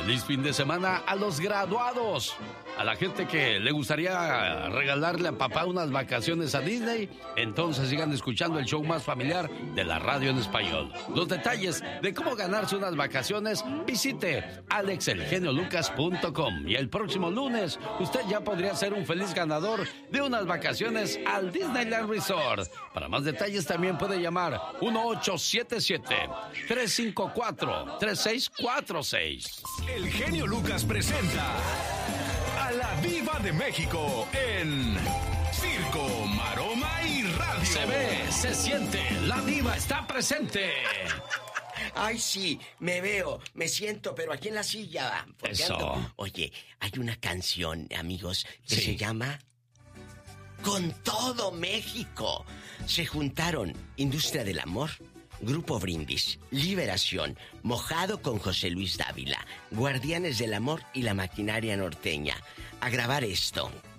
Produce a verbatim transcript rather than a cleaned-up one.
Feliz fin de semana a los graduados. A la gente que le gustaría regalarle a papá unas vacaciones a Disney, entonces sigan escuchando el show más familiar de la radio en español. Los detalles de cómo ganarse unas vacaciones, visite alex el genio lucas punto com. Y el próximo lunes, usted ya podría ser un feliz ganador de unas vacaciones al Disneyland Resort. Para más detalles también puede llamar uno ocho siete siete, tres cinco cuatro, tres seis cuatro seis. El genio Lucas presenta a la Diva de México en Circo, Maroma y Radio. Se ve, se siente, la diva está presente. Ay, sí, me veo, me siento, pero aquí en la silla. Eso. Ando. Oye, hay una canción, amigos, que Sí. se llama Con Todo México. Se juntaron Industria del Amor, Grupo Brindis, Liberación, Mojado con José Luis Dávila, Guardianes del Amor y la Maquinaria Norteña a grabar esto.